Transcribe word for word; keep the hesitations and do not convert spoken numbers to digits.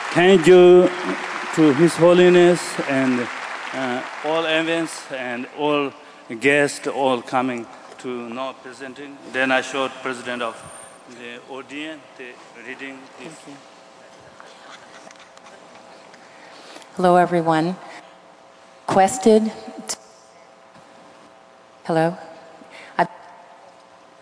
Thank you to His Holiness and uh, all events and all guests all coming to now presenting. Then I showed President of the audience the reading. This. Thank you. Hello, everyone. Quested. Hello.